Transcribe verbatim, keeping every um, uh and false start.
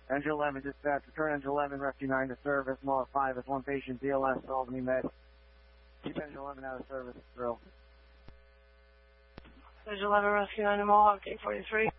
Engine eleven, dispatch, return Engine eleven, Rescue nine to service, Mall five is one patient, D L S, Albany Med. Keep Engine eleven out of service, thrill. Engine eleven, Rescue nine to Mohawk, eight forty-three.